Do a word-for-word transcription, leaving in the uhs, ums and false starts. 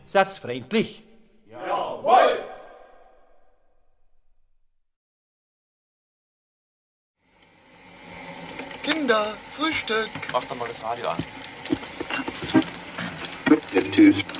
satzfreundlich. Jawohl! Kinder, Frühstück. Mach doch mal das Radio an. Der Typ.